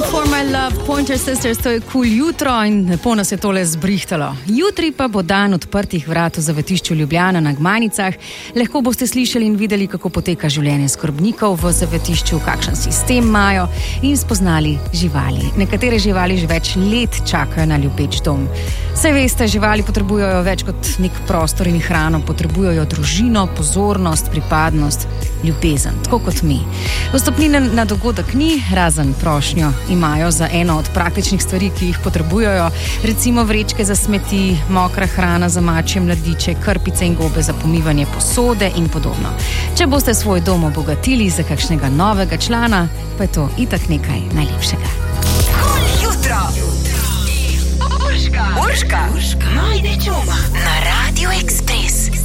For My Love, Pointer Sisters, to je cool jutro in lepo nas je tole zbrihtalo. Jutri pa bo dan odprtih vrat v zavetišču Ljubljana na Gmanicah. Lahko boste slišali in videli, kako poteka življenje skrbnikov v zavetišču, kakšen sistem imajo in spoznali živali. Nekatere živali že več let čakajo na ljubeč dom. Saj veste, živali potrebujejo več kot nek prostor in hrano, potrebujejo družino, pozornost, pripadnost, ljubezen, tako kot mi. Vstopnine na dogodek ni, razen prošnjo imajo za eno od praktičnih stvari, ki jih potrebujejo, recimo vrečke za smeti, mokra hrana za mačje mladiče, krpice in gobe za pomivanje posode in podobno. Če boste svoj dom obogatili za kakšnega novega člana, pa je to itak nekaj najlepšega. Jutro. Urška. Najde čoma na Radio Express.